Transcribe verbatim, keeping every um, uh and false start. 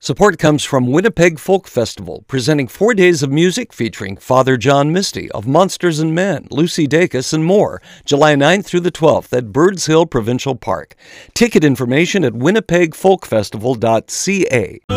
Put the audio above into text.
Support comes from Winnipeg Folk Festival, presenting four days of music featuring Father John Misty of Monsters and Men, Lucy Dacus, and more, July ninth through the twelfth at Birds Hill Provincial Park. Ticket information at winnipeg folk festival dot c a.